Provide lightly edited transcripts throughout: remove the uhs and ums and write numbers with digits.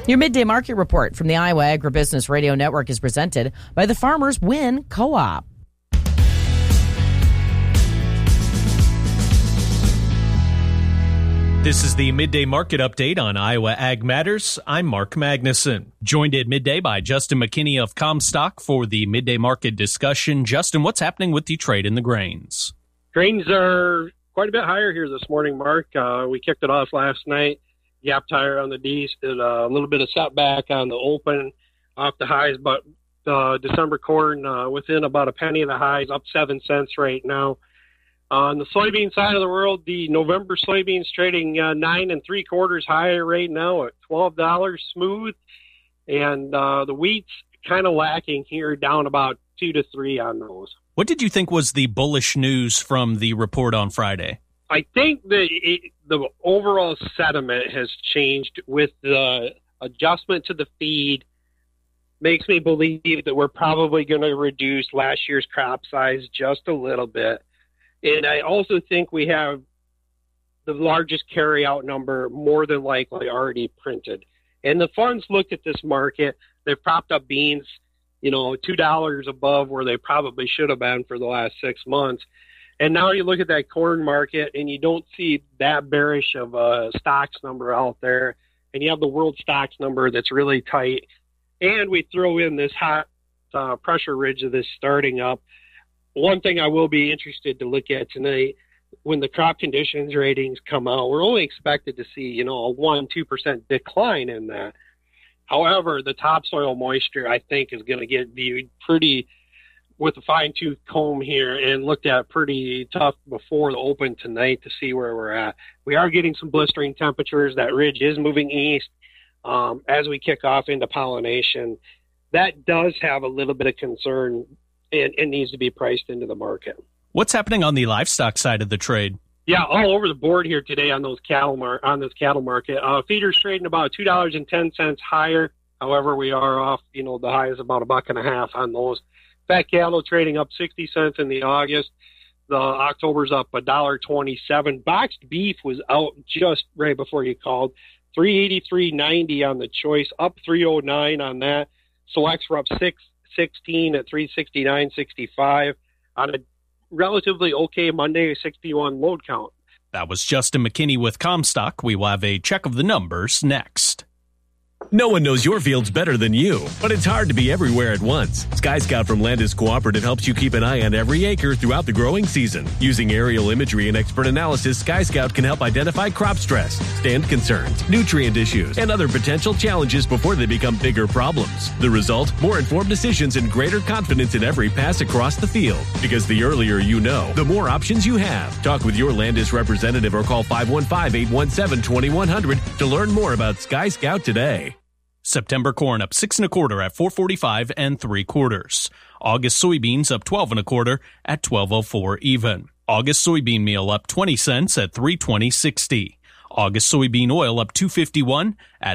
Your Midday Market Report from the Iowa Agribusiness Radio Network is presented by the Farmers Win Co-op. This is the Midday Market Update on Iowa Ag Matters. I'm Mark Magnuson. Joined at midday by Justin McKinney of Comstock for the Midday Market discussion. Justin, what's happening with the trade in the grains? Grains are quite a bit higher here this morning, Mark. We kicked it off last night. Gap higher on the D's, did a little bit of setback on the open off the highs, but December corn within about a penny of the highs, up 7 cents right now. On the soybean side of the world, the November soybeans trading 9 3/4 higher right now at $12 smooth, and the wheat's kind of lacking here, down about 2 to 3 on those. What did you think was the bullish news from the report on Friday? I think the overall sentiment has changed with the adjustment to the feed. Makes me believe that we're probably going to reduce last year's crop size just a little bit. And I also think we have the largest carryout number more than likely already printed. And the funds looked at this market. They've propped up beans, $2 above where they probably should have been for the last 6 months. And now you look at that corn market and you don't see that bearish of a stocks number out there. And you have the world stocks number that's really tight. And we throw in this hot pressure ridge of this starting up. One thing I will be interested to look at tonight, when the crop conditions ratings come out, we're only expected to see, a 1-2% decline in that. However, the topsoil moisture, I think, is going to get viewed pretty with a fine-tooth comb here and looked at pretty tough before the open tonight to see where we're at. We are getting some blistering temperatures. That ridge is moving east as we kick off into pollination. That does have a little bit of concern, and it needs to be priced into the market. What's happening on the livestock side of the trade? Yeah, all over the board here today on those this cattle market. Feeders trading about $2.10 higher. However, we are off, the high is about $1.50 on those. Fat cattle trading up 60 cents in the August. The October's up $1.27. Boxed beef was out just right before you called. $383.90 on the choice, up $309 on that. Selects were up $6.16 at $369.65 on a relatively okay Monday 61 load count. That was Justin McKinney with Comstock. We will have a check of the numbers next. No one knows your fields better than you, but it's hard to be everywhere at once. Sky Scout from Landis Cooperative helps you keep an eye on every acre throughout the growing season. Using aerial imagery and expert analysis, Sky Scout can help identify crop stress, stand concerns, nutrient issues, and other potential challenges before they become bigger problems. The result? More informed decisions and greater confidence in every pass across the field. Because the earlier you know, the more options you have. Talk with your Landis representative or call 515-817-2100 to learn more about Sky Scout today. September corn up 6 1/4 at $4.45 3/4. August soybeans up 12 1/4 at $12.04 even. August soybean meal up 20 cents at $3.20.60. August soybean oil up $2.51 at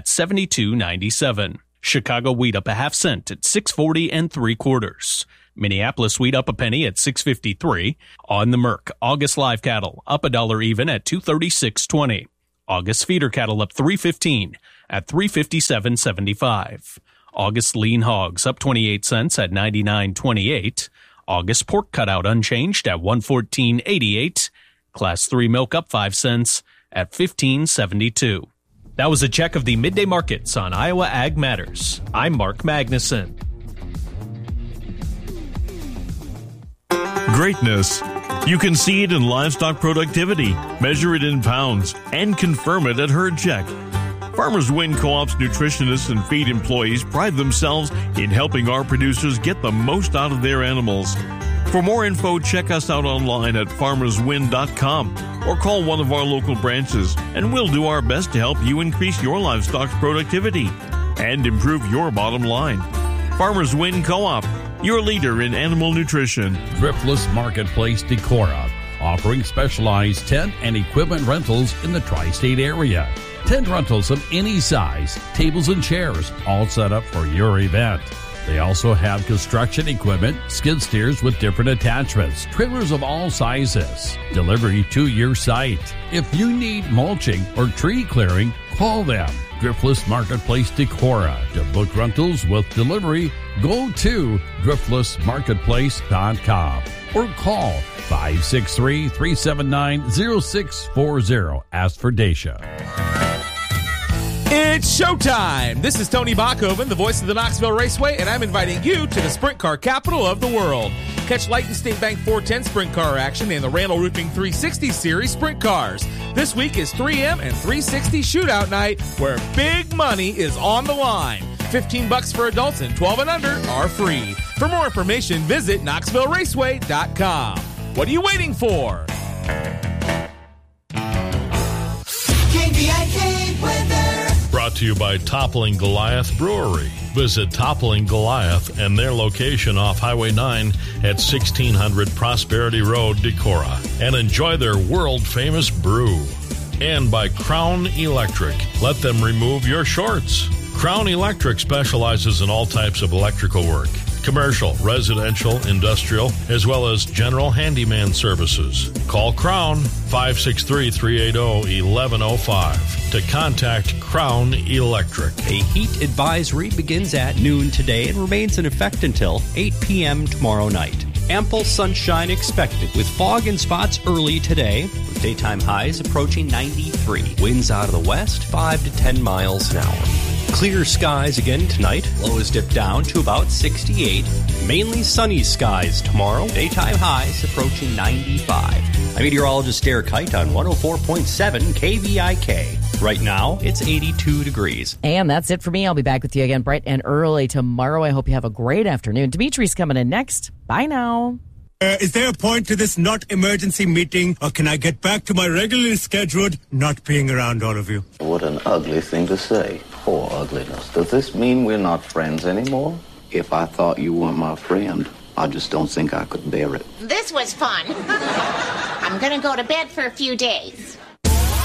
$72.97. Chicago wheat up a half cent at $6.40 3/4. Minneapolis wheat up a penny at $6.53. On the Merc, August live cattle up $1 even at $236.20. August feeder cattle up $3.15 at $357.75. August lean hogs up 28 cents at $99.28. August pork cutout unchanged at $114.88. Class 3 milk up 5 cents at $15.72. That was a check of the midday markets on Iowa Ag Matters. I'm Mark Magnuson. Greatness. You can see it in livestock productivity, measure it in pounds, and confirm it at Herd Check. Farmers Win Co-op's nutritionists and feed employees pride themselves in helping our producers get the most out of their animals. For more info, check us out online at farmerswin.com or call one of our local branches, and we'll do our best to help you increase your livestock's productivity and improve your bottom line. Farmers Win Co-op, your leader in animal nutrition. Thriftless Marketplace Decorah, offering specialized tent and equipment rentals in the tri-state area. Tent rentals of any size, tables and chairs, all set up for your event. They also have construction equipment, skid steers with different attachments, trailers of all sizes, delivery to your site. If you need mulching or tree clearing, call them Driftless Marketplace Decorah. To book rentals with delivery, go to driftlessmarketplace.com or call 563-379-0640. Ask for Dacia. It's showtime! This is Tony Bachhoven, the voice of the Knoxville Raceway, and I'm inviting you to the sprint car capital of the world. Catch Light and State Bank 410 sprint car action and the Randall Roofing 360 Series sprint cars. This week is 3M and 360 shootout night, where big money is on the line. $15 for adults and 12 and under are free. For more information, visit KnoxvilleRaceway.com. What are you waiting for? KVIK weather. Brought to you by Toppling Goliath Brewery. Visit Toppling Goliath and their location off Highway 9 at 1600 Prosperity Road, Decorah, and enjoy their world-famous brew. And by Crown Electric. Let them remove your shorts. Crown Electric specializes in all types of electrical work. Commercial, residential, industrial, as well as general handyman services. Call Crown 563-380-1105 to contact Crown Electric. A heat advisory begins at noon today and remains in effect until 8 p.m. tomorrow night. Ample sunshine expected with fog and spots early today, with daytime highs approaching 93. Winds out of the west, 5 to 10 miles an hour. Clear skies again tonight. Lows dip down to about 68. Mainly sunny skies tomorrow. Daytime highs approaching 95. I'm meteorologist Derek Height on 104.7 KVIK. Right now, it's 82 degrees. And that's it for me. I'll be back with you again bright and early tomorrow. I hope you have a great afternoon. Dimitri's coming in next. Bye now. Is there a point to this not emergency meeting, or can I get back to my regularly scheduled not being around all of you? What an ugly thing to say. Poor ugliness. Does this mean we're not friends anymore? If I thought you weren't my friend, I just don't think I could bear it. This was fun. I'm gonna go to bed for a few days.